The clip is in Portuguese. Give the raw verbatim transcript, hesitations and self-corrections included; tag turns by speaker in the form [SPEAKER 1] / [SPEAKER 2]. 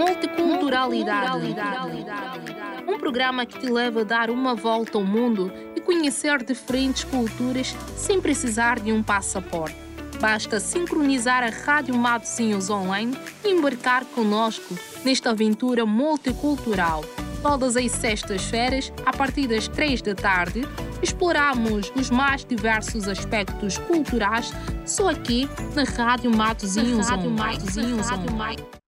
[SPEAKER 1] Multiculturalidade. Um programa que te leva a dar uma volta ao mundo e conhecer diferentes culturas sem precisar de um passaporte. Basta sincronizar a Rádio Matosinhos online e embarcar conosco nesta aventura multicultural. Todas as sextas-feiras, a partir das três da tarde, exploramos os mais diversos aspectos culturais só aqui na Rádio Matosinhos online.